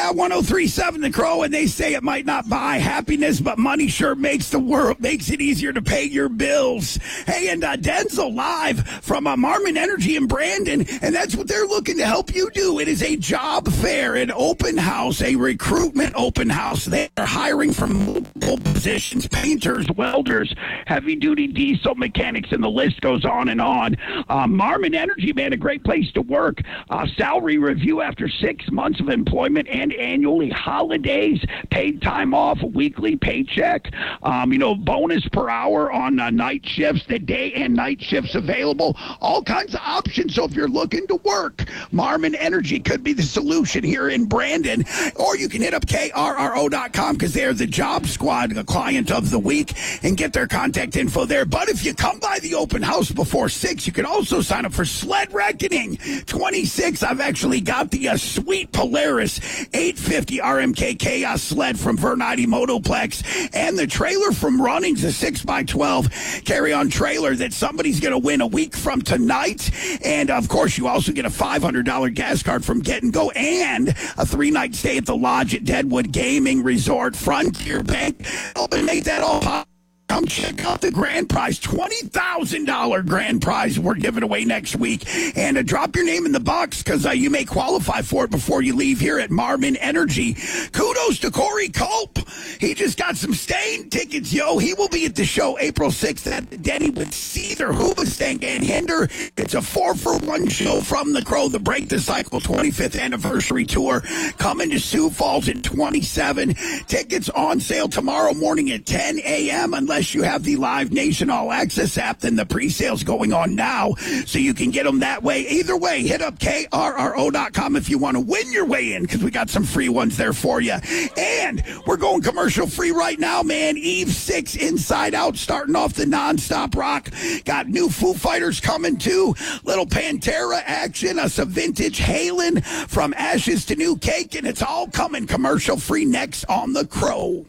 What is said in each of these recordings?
Yeah, 103.7 The Crow, and they say it might not buy happiness, but money sure makes it easier to pay your bills. Hey, and Denzel live from Marmon Energy in Brandon, and that's what they're looking to help you do. It is a job fair, an open house, a recruitment open house. They are hiring for multiple positions, painters, welders, heavy-duty diesel mechanics, and the list goes on and on. Marmon Energy, man, a great place to work. Salary review after 6 months of employment and annually, holidays, paid time off, weekly paycheck, bonus per hour on night shifts, the day and night shifts available, all kinds of options. So if you're looking to work, Marmon Energy could be the solution here in Brandon, or you can hit up KRRO.com because they're the job squad, the client of the week, and get their contact info there. But if you come by the open house before 6, you can also sign up for Sled Reckoning 26. I've actually got the sweet Polaris 850 RMK Chaos sled from Vernati Motoplex, and the trailer from Runnings, a 6x12 carry-on trailer that somebody's going to win a week from tonight. And, of course, you also get a $500 gas card from Get and Go and a 3-night stay at the Lodge at Deadwood Gaming Resort. Frontier Bank helping make that all possible. Come check out the grand prize, $20,000 grand prize we're giving away next week. And drop your name in the box because you may qualify for it before you leave here at Marmon Energy. Kudos to Corey Culp. He just got some Stain tickets, yo. He will be at the show April 6th at the Denny with Seether, Hoobastank, and Hinder. It's a 4-for-1 show from The Crow, the Break the Cycle 25th anniversary tour, coming to Sioux Falls in 27. Tickets on sale tomorrow morning at 10 a.m. unless you have the Live Nation All Access app, then the pre-sale's going on now, so you can get them that way. Either way, hit up KRRO.com if you want to win your way in, because we got some free ones there for you. And we're going commercial free right now, man. Eve 6 Inside Out starting off the nonstop rock. Got new Foo Fighters coming too. Little Pantera action, some vintage Halen from Ashes to New Cake, and it's all coming commercial free next on The Crow.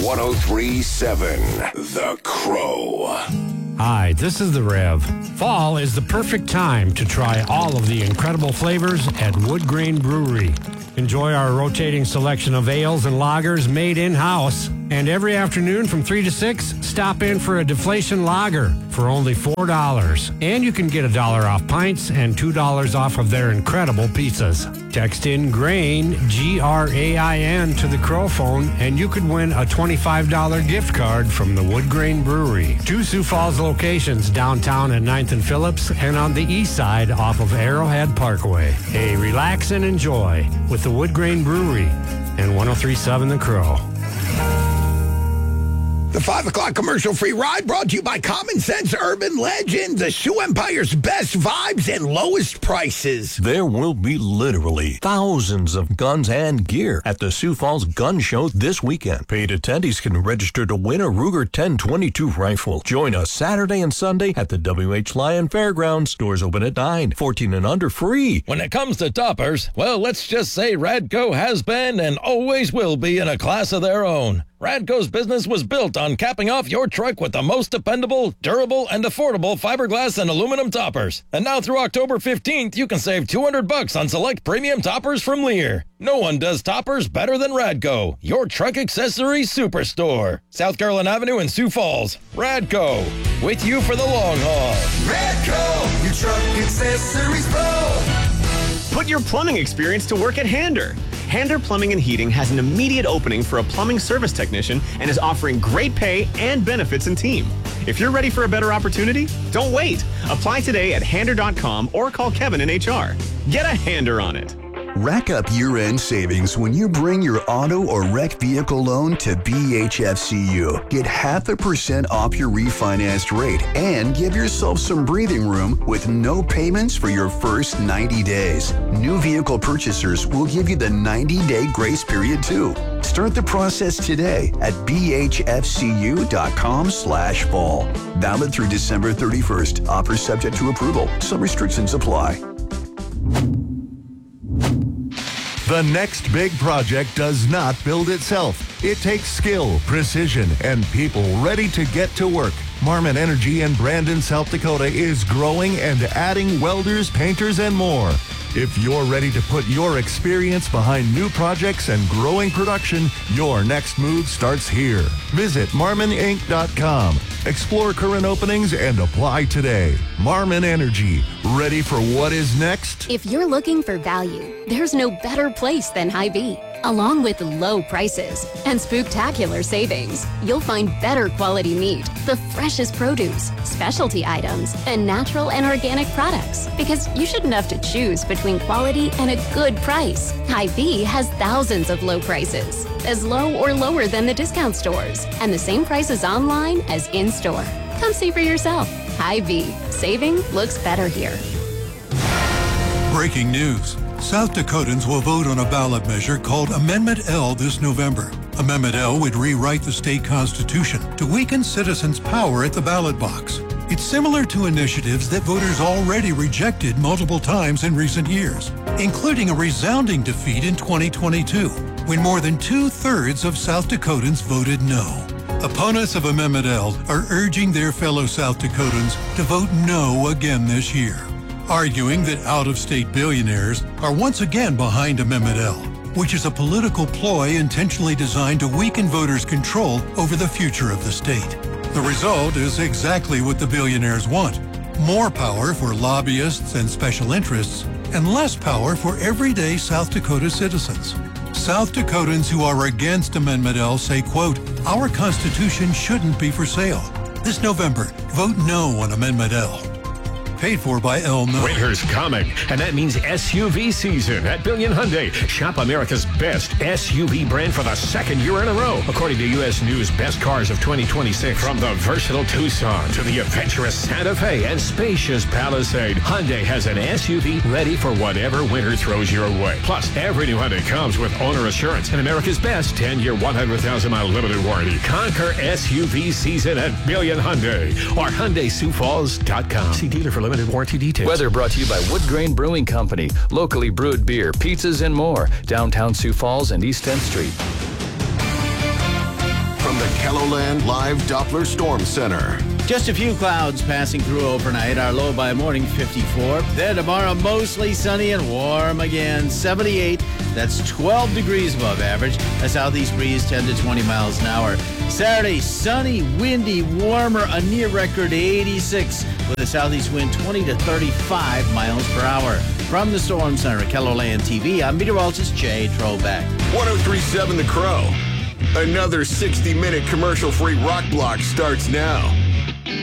103.7 The Crow. Hi, this is the Rev. Fall is the perfect time to try all of the incredible flavors at Wood Grain Brewery. Enjoy our rotating selection of ales and lagers made in-house. And every afternoon from 3 to 6, stop in for a deflation lager for only $4. And you can get $1 off pints and $2 off of their incredible pizzas. Text in GRAIN, GRAIN, to the Crow phone, and you could win a $25 gift card from the Wood Grain Brewery. 2 Sioux Falls locations, downtown at 9th and Phillips, and on the east side off of Arrowhead Parkway. Hey, relax and enjoy with the Wood Grain Brewery and 103.7 The Crow. The 5 o'clock commercial-free ride brought to you by Common Sense Urban Legend, the Shoe Empire's best vibes and lowest prices. There will be literally thousands of guns and gear at the Sioux Falls Gun Show this weekend. Paid attendees can register to win a Ruger 1022 rifle. Join us Saturday and Sunday at the W.H. Lyon Fairgrounds. Doors open at 9. 14 and under free. When it comes to toppers, well, let's just say Radco has been and always will be in a class of their own. Radco's business was built on capping off your truck with the most dependable, durable, and affordable fiberglass and aluminum toppers. And now through October 15th, you can save $200 on select premium toppers from Lear. No one does toppers better than Radco, your truck accessory superstore. South Carolina Avenue in Sioux Falls. Radco, with you for the long haul. Radco, your truck accessories pro. Put your plumbing experience to work at Hander. Hander Plumbing and Heating has an immediate opening for a plumbing service technician and is offering great pay and benefits in team. If you're ready for a better opportunity, don't wait. Apply today at Hander.com or call Kevin in HR. Get a Hander on it. Rack up year-end savings when you bring your auto or wreck vehicle loan to BHFCU. Get 0.5% off your refinanced rate and give yourself some breathing room with no payments for your first 90 days. New vehicle purchasers will give you the 90-day grace period too. Start the process today at bhfcu.com/fall. Valid through December 31st. Offers subject to approval. Some restrictions apply. The next big project does not build itself. It takes skill, precision, and people ready to get to work. Marmon Energy in Brandon, South Dakota is growing and adding welders, painters, and more. If you're ready to put your experience behind new projects and growing production, your next move starts here. Visit marmoninc.com. Explore current openings and apply today. Marmon Energy, ready for what is next? If you're looking for value, there's no better place than Hy-Vee. Along with low prices and spooktacular savings, you'll find better quality meat, the freshest produce, specialty items, and natural and organic products. Because you shouldn't have to choose between quality and a good price. Hy-Vee has thousands of low prices, as low or lower than the discount stores, and the same prices online as in-store. Come see for yourself. Hy-Vee. Saving looks better here. Breaking news. South Dakotans will vote on a ballot measure called Amendment L this November. Amendment L would rewrite the state constitution to weaken citizens' power at the ballot box. It's similar to initiatives that voters already rejected multiple times in recent years, including a resounding defeat in 2022, when more than 2/3 of South Dakotans voted no. Opponents of Amendment L are urging their fellow South Dakotans to vote no again this year, arguing that out-of-state billionaires are once again behind Amendment L, which is a political ploy intentionally designed to weaken voters' control over the future of the state. The result is exactly what the billionaires want: more power for lobbyists and special interests, and less power for everyday South Dakota citizens. South Dakotans who are against Amendment L say, quote, "Our Constitution shouldn't be for sale." This November, vote no on Amendment L. Paid for by El No. Winter's coming, and that means SUV season at Billion Hyundai. Shop America's best SUV brand for the second year in a row, according to U.S. News Best Cars of 2026. From the versatile Tucson to the adventurous Santa Fe and spacious Palisade, Hyundai has an SUV ready for whatever winter throws your way. Plus, every new Hyundai comes with owner assurance and America's best 10-year, 100,000-mile limited warranty. Conquer SUV season at Billion Hyundai or HyundaiSiouxFalls.com. See dealer for limited warranty details. Weather brought to you by Wood Grain Brewing Company. Locally brewed beer, pizzas, and more. Downtown Sioux Falls and East 10th Street. From the KELOLAND Live Doppler Storm Center. Just a few clouds passing through overnight. Our low by morning 54. Then tomorrow mostly sunny and warm again. 78. That's 12 degrees above average. A southeast breeze 10 to 20 miles an hour. Saturday, sunny, windy, warmer, a near record 86 with a southeast wind 20 to 35 miles per hour. From the Storm Center at KELOLAND TV, I'm meteorologist Jay Trobeck. 1037 The Crow. Another 60-minute commercial-free rock block starts now.